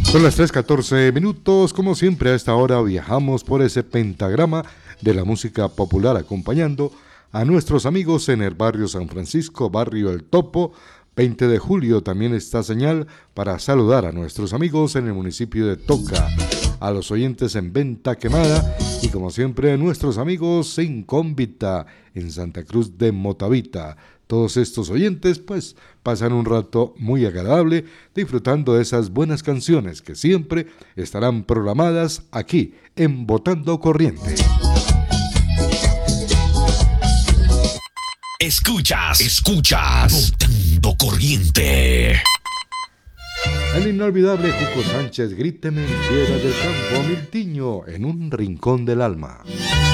Son las 3:14. Como siempre, a esta hora viajamos por ese pentagrama de la música popular, acompañando a nuestros amigos en el barrio San Francisco, barrio El Topo. 20 de julio también está señal para saludar a nuestros amigos en el municipio de Toca, a los oyentes en Venta Quemada y como siempre nuestros amigos en Cómbita, en Santa Cruz de Motavita. Todos estos oyentes pues pasan un rato muy agradable disfrutando de esas buenas canciones que siempre estarán programadas aquí en Botando Corriente. Escuchas Botando Corriente. El inolvidable Cuco Sánchez, gríteme en tierra del campo, Miltiño, en un rincón del alma.